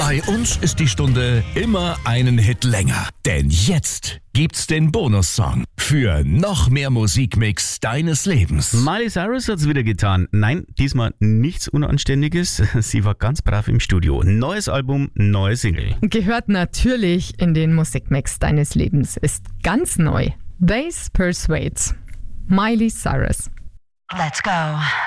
Bei uns ist die Stunde immer einen Hit länger. Denn jetzt gibt's den Bonussong für noch mehr Musikmix deines Lebens. Miley Cyrus hat's wieder getan. Nein, diesmal nichts Unanständiges. Sie war ganz brav im Studio. Neues Album, neue Single. Gehört natürlich in den Musikmix deines Lebens. Ist ganz neu. Bass Persuades. Miley Cyrus. Let's go.